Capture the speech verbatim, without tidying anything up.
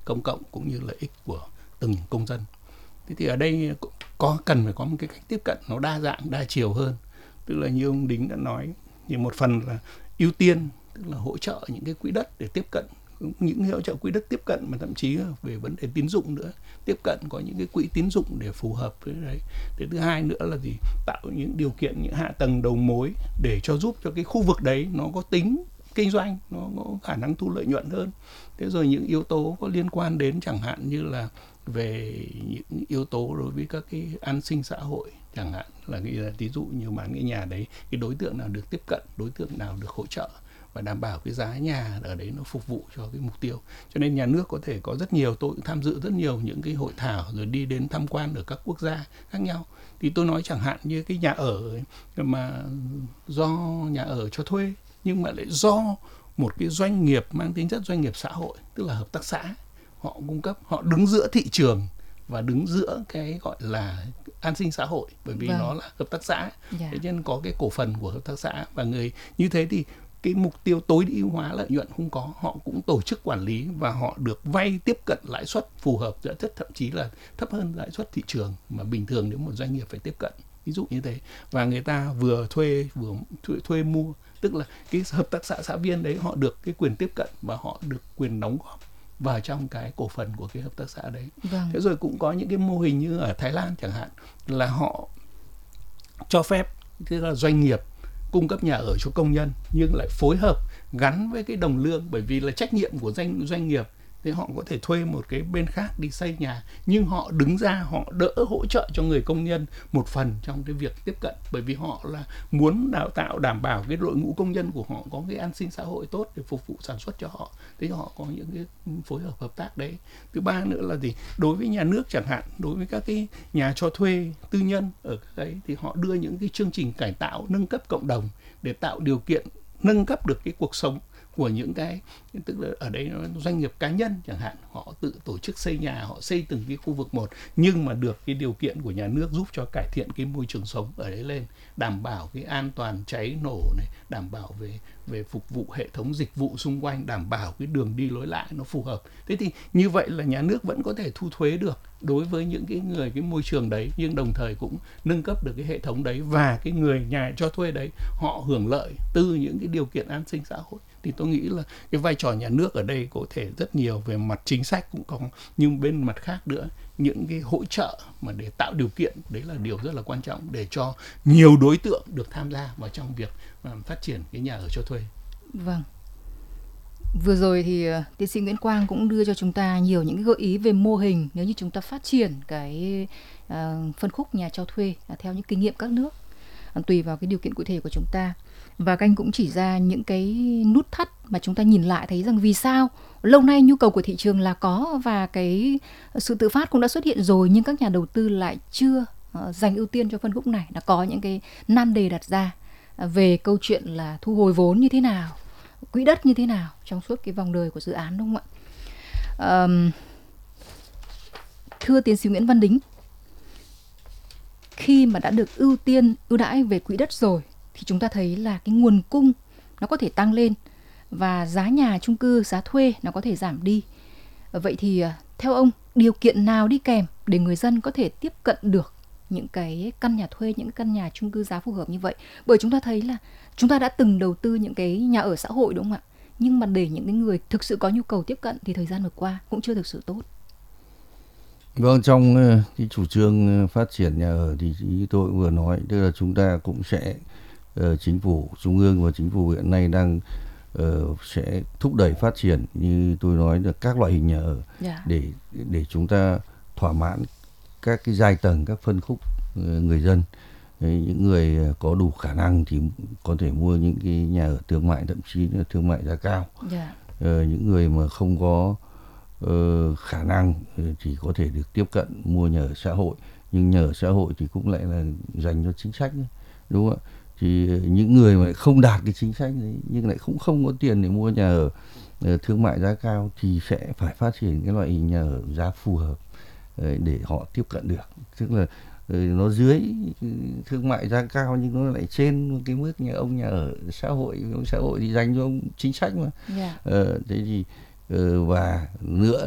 công cộng cũng như lợi ích của từng công dân. Thế thì ở đây có cần phải có một cái cách tiếp cận nó đa dạng, đa chiều hơn. Tức là như ông Đính đã nói, thì một phần là ưu tiên, tức là hỗ trợ những cái quỹ đất để tiếp cận, những hỗ trợ quỹ đất tiếp cận mà thậm chí về vấn đề tín dụng nữa, tiếp cận có những cái quỹ tín dụng để phù hợp với đấy. Thế thứ hai nữa là gì, tạo những điều kiện, những hạ tầng đầu mối để cho giúp cho cái khu vực đấy nó có tính kinh doanh, nó có khả năng thu lợi nhuận hơn. Thế rồi những yếu tố có liên quan đến chẳng hạn như là về những yếu tố đối với các cái an sinh xã hội, chẳng hạn là nghĩ là ví dụ như bán cái nhà đấy, cái đối tượng nào được tiếp cận, đối tượng nào được hỗ trợ, và đảm bảo cái giá nhà ở đấy nó phục vụ cho cái mục tiêu. Cho nên nhà nước có thể có rất nhiều, tôi cũng tham dự rất nhiều những cái hội thảo rồi đi đến tham quan ở các quốc gia khác nhau. Thì tôi nói chẳng hạn như cái nhà ở mà do nhà ở cho thuê nhưng mà lại do một cái doanh nghiệp mang tính chất doanh nghiệp xã hội, tức là hợp tác xã, họ cung cấp, họ đứng giữa thị trường và đứng giữa cái gọi là an sinh xã hội, bởi vì vâng. nó là hợp tác xã, yeah. thế nên có cái cổ phần của hợp tác xã, và người như thế thì cái mục tiêu tối ưu hóa lợi nhuận không có, họ cũng tổ chức quản lý và họ được vay tiếp cận lãi suất phù hợp, lãi suất thậm chí là thấp hơn lãi suất thị trường mà bình thường nếu một doanh nghiệp phải tiếp cận, ví dụ như thế. Và người ta vừa thuê vừa thuê, thuê mua, tức là cái hợp tác xã xã viên đấy họ được cái quyền tiếp cận và họ được quyền đóng góp vào trong cái cổ phần của cái hợp tác xã đấy. Vâng. Thế rồi cũng có những cái mô hình như ở Thái Lan chẳng hạn, là họ cho phép tức là doanh nghiệp cung cấp nhà ở cho công nhân nhưng lại phối hợp gắn với cái đồng lương, bởi vì là trách nhiệm của doanh doanh nghiệp thì họ có thể thuê một cái bên khác đi xây nhà, nhưng họ đứng ra họ đỡ hỗ trợ cho người công nhân một phần trong cái việc tiếp cận, bởi vì họ là muốn đào tạo đảm bảo cái đội ngũ công nhân của họ có cái an sinh xã hội tốt để phục vụ sản xuất cho họ, thế họ có những cái phối hợp hợp tác đấy. Thứ ba nữa là gì, đối với nhà nước chẳng hạn, đối với các cái nhà cho thuê tư nhân ở các đấy thì họ đưa những cái chương trình cải tạo nâng cấp cộng đồng để tạo điều kiện nâng cấp được cái cuộc sống của những cái, tức là ở đây doanh nghiệp cá nhân chẳng hạn, họ tự tổ chức xây nhà, họ xây từng cái khu vực một, nhưng mà được cái điều kiện của nhà nước giúp cho cải thiện cái môi trường sống ở đấy lên, đảm bảo cái an toàn cháy nổ này, đảm bảo về về phục vụ hệ thống dịch vụ xung quanh, đảm bảo cái đường đi lối lại nó phù hợp. Thế thì như vậy là nhà nước vẫn có thể thu thuế được đối với những cái người cái môi trường đấy, nhưng đồng thời cũng nâng cấp được cái hệ thống đấy, và cái người nhà cho thuê đấy họ hưởng lợi từ những cái điều kiện an sinh xã hội. Thì tôi nghĩ là cái vai trò nhà nước ở đây có thể rất nhiều, về mặt chính sách cũng có, nhưng bên mặt khác nữa, những cái hỗ trợ mà để tạo điều kiện, đấy là điều rất là quan trọng để cho nhiều đối tượng được tham gia vào trong việc phát triển cái nhà ở cho thuê. Vâng. Vừa rồi thì uh, tiến sĩ Nguyễn Quang cũng đưa cho chúng ta nhiều những gợi ý về mô hình nếu như chúng ta phát triển cái uh, phân khúc nhà cho thuê uh, theo những kinh nghiệm các nước, uh, tùy vào cái điều kiện cụ thể của chúng ta. Và các anh cũng chỉ ra những cái nút thắt mà chúng ta nhìn lại thấy rằng vì sao lâu nay nhu cầu của thị trường là có và cái sự tự phát cũng đã xuất hiện rồi, nhưng các nhà đầu tư lại chưa uh, dành ưu tiên cho phân khúc này. Đã có những cái nan đề đặt ra uh, về câu chuyện là thu hồi vốn như thế nào, quỹ đất như thế nào trong suốt cái vòng đời của dự án, đúng không ạ? Um, thưa tiến sĩ Nguyễn Văn Đính, khi mà đã được ưu tiên ưu đãi về quỹ đất rồi thì chúng ta thấy là cái nguồn cung nó có thể tăng lên và giá nhà chung cư, giá thuê nó có thể giảm đi. Vậy thì theo ông, điều kiện nào đi kèm để người dân có thể tiếp cận được những cái căn nhà thuê, những căn nhà chung cư giá phù hợp như vậy? Bởi chúng ta thấy là chúng ta đã từng đầu tư những cái nhà ở xã hội, đúng không ạ? Nhưng mà để những cái người thực sự có nhu cầu tiếp cận thì thời gian vừa qua cũng chưa thực sự tốt. Vâng, trong cái chủ trương phát triển nhà ở thì như tôi vừa nói, tức là chúng ta cũng sẽ uh, chính phủ trung ương và chính phủ hiện nay đang uh, sẽ thúc đẩy phát triển, như tôi nói, là các loại hình nhà ở, yeah. để để chúng ta thỏa mãn các cái giai tầng, các phân khúc uh, người dân. Đấy, những người có đủ khả năng thì có thể mua những cái nhà ở thương mại, thậm chí là thương mại giá cao. Yeah. Uh, những người mà không có uh, khả năng thì có thể được tiếp cận mua nhà ở xã hội, nhưng nhà ở xã hội thì cũng lại là dành cho chính sách, đúng không ạ? Thì những người mà không đạt cái chính sách đấy nhưng lại cũng không có tiền để mua nhà ở uh, thương mại giá cao thì sẽ phải phát triển cái loại hình nhà ở giá phù hợp uh, để họ tiếp cận được, tức là nó dưới thương mại giá cao nhưng nó lại trên cái mức nhà ông nhà ở xã hội. Ông xã hội thì dành cho ông chính sách mà. Yeah. Ờ, thế thì và nữa